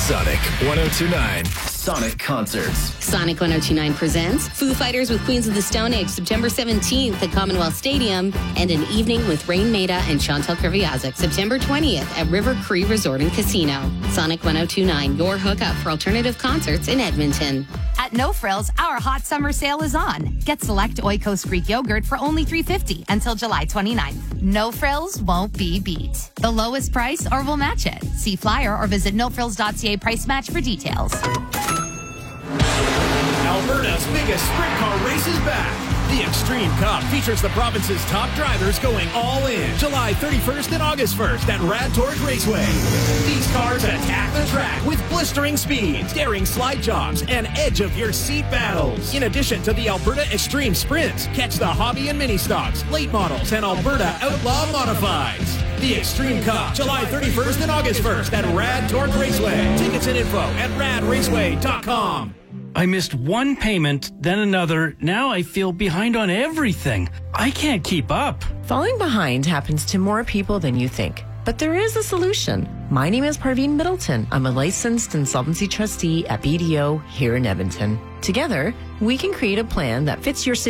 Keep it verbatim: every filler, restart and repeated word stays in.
Sonic one oh two point nine. Sonic Concerts. Sonic one oh two point nine presents Foo Fighters with Queens of the Stone Age, September seventeenth at Commonwealth Stadium, and an evening with Rain Maida and Chantal Kreviazuk, September twentieth at River Cree Resort and Casino. Sonic one oh two point nine, your hookup for alternative concerts in Edmonton. At No Frills, our hot summer sale is on. Get select Oikos Greek yogurt for only three dollars and fifty cents until July twenty-ninth. No Frills won't be beat. The lowest price or we'll match it. See flyer or visit no frills dot c a price match for details. Alberta's biggest sprint car race is back. The Extreme Cup features the province's top drivers going all in. July thirty-first and August first at Rad Torque Raceway. These cars attack the track with blistering speeds, daring slide jobs, and edge-of-your-seat battles. In addition to the Alberta Extreme Sprints, catch the hobby and mini stocks, late models, and Alberta Outlaw Modifieds. The Extreme Cup, July thirty-first and August first at Rad Torque Raceway. Tickets and info at rad raceway dot com. I missed one payment, then another. Now I feel behind on everything. I can't keep up. Falling behind happens to more people than you think. But there is a solution. My name is Parveen Middleton. I'm a licensed insolvency trustee at B D O here in Edmonton. Together, we can create a plan that fits your situation.